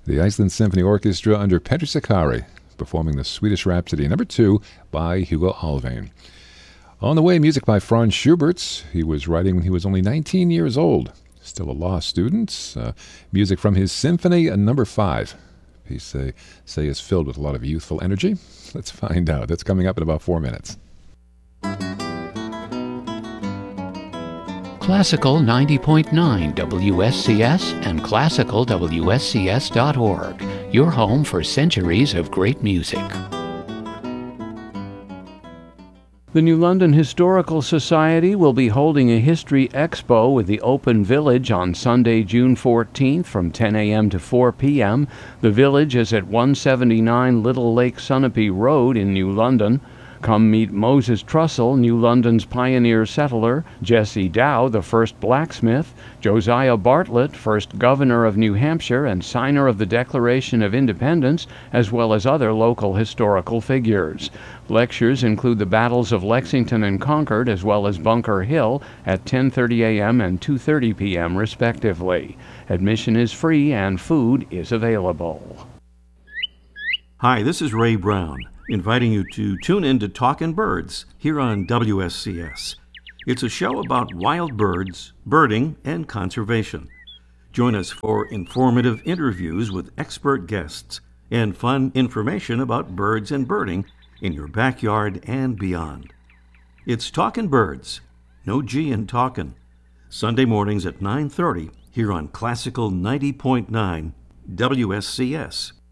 The Iceland Symphony Orchestra under Petr Sakari, performing the Swedish Rhapsody number 2 by Hugo Alvén. On the way, music by Franz Schubert. He was writing when he was only 19 years old. Still a law student. Music from his Symphony number 5. Piece say is filled with a lot of youthful energy. Let's find out. That's coming up in about 4 minutes. Classical 90.9 WSCS and classicalwscs.org, your home for centuries of great music. The New London Historical Society will be holding a history expo with the Open Village on Sunday, June 14th from 10 a.m. to 4 p.m. The village is at 179 Little Lake Sunapee Road in New London. Come meet Moses Trussell, New London's pioneer settler, Jesse Dow, the first blacksmith, Josiah Bartlett, first governor of New Hampshire and signer of the Declaration of Independence, as well as other local historical figures. Lectures include the battles of Lexington and Concord, as well as Bunker Hill at 10:30 a.m. and 2:30 p.m. respectively. Admission is free and food is available. Hi, this is Ray Brown, inviting you to tune in to Talkin' Birds here on WSCS. It's a show about wild birds, birding, and conservation. Join us for informative interviews with expert guests and fun information about birds and birding in your backyard and beyond. It's Talkin' Birds, no G in talkin', Sunday mornings at 9:30 here on Classical 90.9 WSCS.